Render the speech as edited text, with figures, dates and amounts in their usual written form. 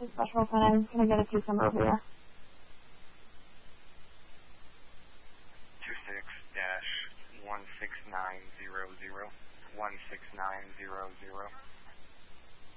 to Special Center. Can I get a case number over here? 26-16900. 16900.